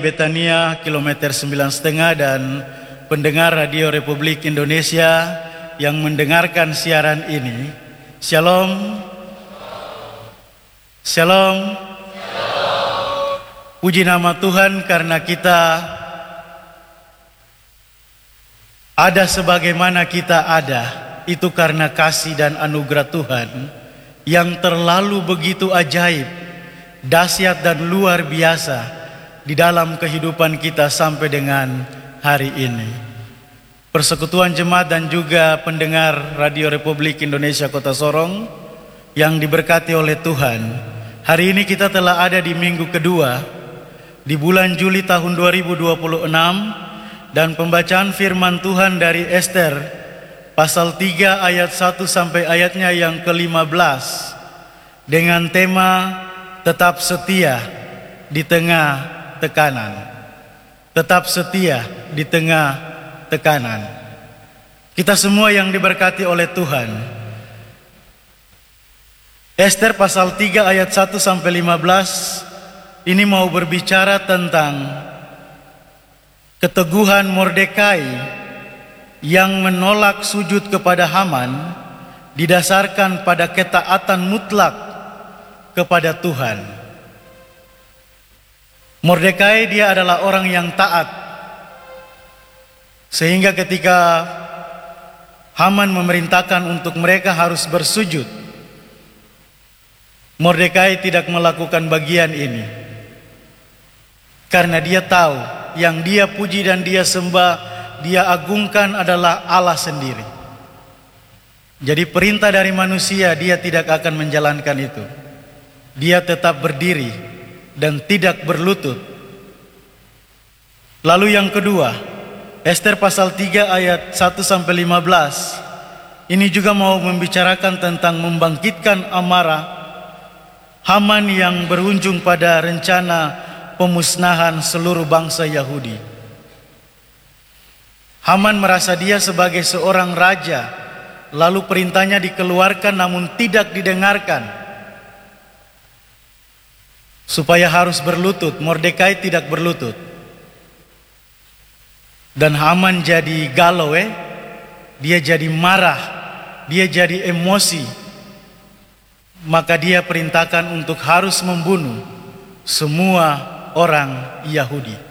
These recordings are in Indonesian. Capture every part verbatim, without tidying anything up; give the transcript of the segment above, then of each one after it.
Betania kilometer sembilan setengah dan pendengar Radio Republik Indonesia yang mendengarkan siaran ini. Shalom. Shalom. Puji nama Tuhan karena kita ada sebagaimana kita ada. Itu karena kasih dan anugerah Tuhan yang terlalu begitu ajaib, dahsyat dan luar biasa di dalam kehidupan kita sampai dengan hari ini. Persekutuan jemaat dan juga pendengar Radio Republik Indonesia Kota Sorong yang diberkati oleh Tuhan, hari ini kita telah ada di minggu kedua di bulan Juli tahun dua ribu dua puluh enam, dan pembacaan firman Tuhan dari Ester pasal tiga ayat satu sampai ayatnya yang ke lima belas dengan tema tetap setia di tengah tekanan. Tetap setia di tengah tekanan. Kita semua yang diberkati oleh Tuhan. Ester pasal tiga ayat satu sampai lima belas ini mau berbicara tentang keteguhan Mordekai yang menolak sujud kepada Haman didasarkan pada ketaatan mutlak kepada Tuhan. Mordekai dia adalah orang yang taat, sehingga ketika Haman memerintahkan untuk mereka harus bersujud, Mordekai tidak melakukan bagian ini karena dia tahu yang dia puji dan dia sembah, dia agungkan adalah Allah sendiri. Jadi perintah dari manusia dia tidak akan menjalankan itu. Dia tetap berdiri dan tidak berlutut. Lalu yang kedua, Ester pasal tiga ayat satu sampai lima belas ini juga mau membicarakan tentang membangkitkan amarah Haman yang berujung pada rencana pemusnahan seluruh bangsa Yahudi. Haman merasa dia sebagai seorang raja, lalu perintahnya dikeluarkan namun tidak didengarkan. Supaya harus berlutut, Mordekai tidak berlutut. Dan Haman jadi galau, eh? Dia jadi marah, dia jadi emosi. Maka dia perintahkan untuk harus membunuh semua orang Yahudi.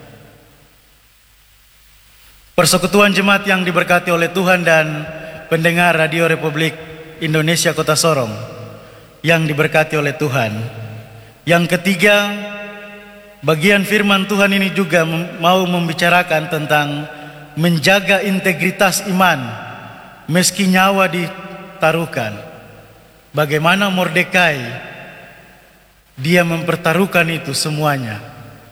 Persekutuan jemaat yang diberkati oleh Tuhan dan pendengar Radio Republik Indonesia Kota Sorong yang diberkati oleh Tuhan. Yang ketiga, bagian firman Tuhan ini juga mau membicarakan tentang menjaga integritas iman meski nyawa ditaruhkan. Bagaimana Mordekai dia mempertaruhkan itu semuanya.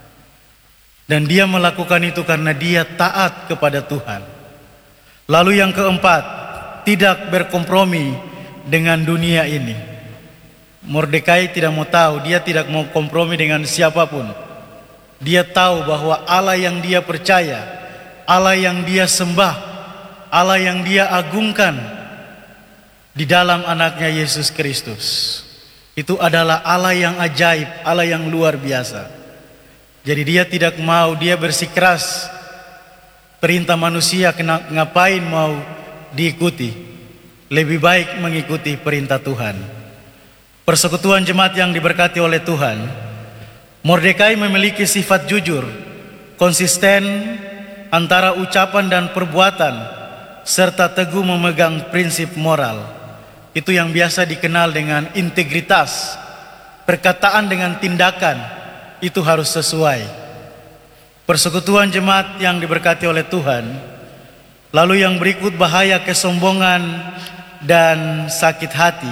Dan dia melakukan itu karena dia taat kepada Tuhan. Lalu yang keempat, tidak berkompromi dengan dunia ini. Mordekai tidak mau tahu, dia tidak mau kompromi dengan siapapun. Dia tahu bahwa Allah yang dia percaya, Allah yang dia sembah, Allah yang dia agungkan di dalam anaknya Yesus Kristus, itu adalah Allah yang ajaib, Allah yang luar biasa. Jadi dia tidak mau, dia bersikeras perintah manusia kena, ngapain mau diikuti. Lebih baik mengikuti perintah Tuhan. Persekutuan jemaat yang diberkati oleh Tuhan, Mordekai memiliki sifat jujur, konsisten antara ucapan dan perbuatan, serta teguh memegang prinsip moral. Itu yang biasa dikenal dengan integritas. Perkataan dengan tindakan itu harus sesuai. Persekutuan jemaat yang diberkati oleh Tuhan. Lalu yang berikut, bahaya kesombongan dan sakit hati.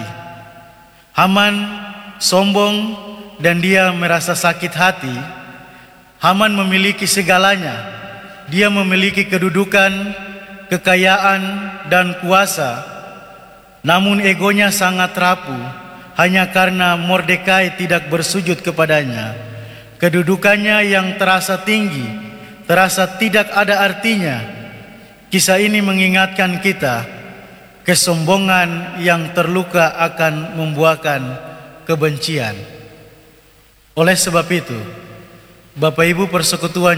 Haman sombong dan dia merasa sakit hati. Haman memiliki segalanya. Dia memiliki kedudukan, kekayaan dan kuasa. Namun egonya sangat rapuh hanya karena Mordekai tidak bersujud kepadanya. Kedudukannya yang terasa tinggi, terasa tidak ada artinya. Kisah ini mengingatkan kita, kesombongan yang terluka akan membuahkan kebencian. Oleh sebab itu, Bapak Ibu persekutuan